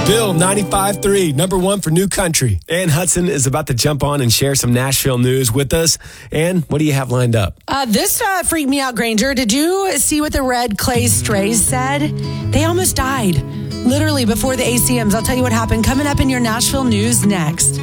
Bill 95.3, number one for new country. Ann Hudson is about to jump on and share some Nashville news with us. Ann, what do you have lined up? This freaked me out, Granger. Did you see what the Red Clay Strays said? They almost died, literally before the ACMs. I'll tell you what happened coming up in your Nashville news next.